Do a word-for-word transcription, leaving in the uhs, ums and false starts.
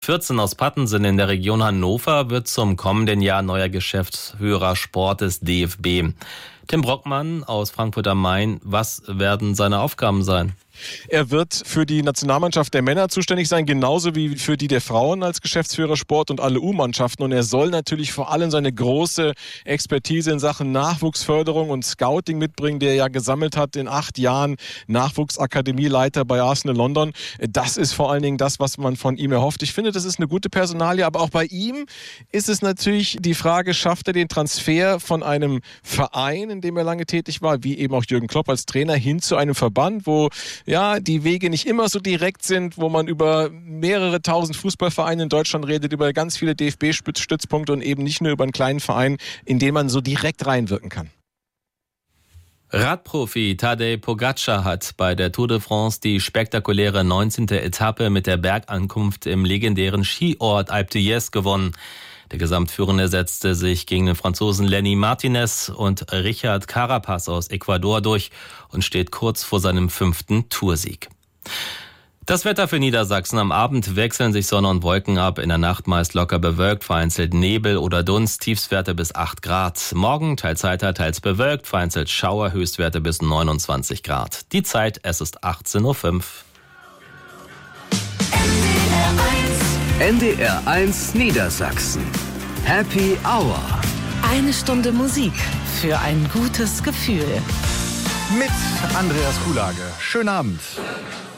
vierzehn aus Pattensen in der Region Hannover wird zum kommenden Jahr neuer Geschäftsführer Sport des D F B. Tim Brockmann aus Frankfurt am Main, was werden seine Aufgaben sein? Er wird für die Nationalmannschaft der Männer zuständig sein, genauso wie für die der Frauen als Geschäftsführer Sport und alle U-Mannschaften. Und er soll natürlich vor allem seine große Expertise in Sachen Nachwuchsförderung und Scouting mitbringen, die er ja gesammelt hat in acht Jahren Nachwuchsakademieleiter bei Arsenal London. Das ist vor allen Dingen das, was man von ihm erhofft. Ich finde, das ist eine gute Personalie, aber auch bei ihm ist es natürlich die Frage, schafft er den Transfer von einem Verein, in dem er lange tätig war, wie eben auch Jürgen Klopp als Trainer, hin zu einem Verband, wo ja, die Wege nicht immer so direkt sind, wo man über mehrere tausend Fußballvereine in Deutschland redet, über ganz viele D F B-Stützpunkte und eben nicht nur über einen kleinen Verein, in den man so direkt reinwirken kann. Radprofi Tadej Pogačar hat bei der Tour de France die spektakuläre neunzehnte Etappe mit der Bergankunft im legendären Skiort Alpe d'Huez gewonnen. Der Gesamtführende setzte sich gegen den Franzosen Lenny Martinez und Richard Carapaz aus Ecuador durch und steht kurz vor seinem fünften Toursieg. Das Wetter für Niedersachsen: Am Abend wechseln sich Sonne und Wolken ab, in der Nacht meist locker bewölkt, vereinzelt Nebel oder Dunst, Tiefstwerte bis acht Grad. Morgen teils heiter, teils bewölkt, vereinzelt Schauer, Höchstwerte bis neunundzwanzig Grad. Die Zeit, es ist achtzehn Uhr fünf. N D R eins Niedersachsen. Happy Hour. Eine Stunde Musik für ein gutes Gefühl. Mit Andreas Kuhlage. Schönen Abend.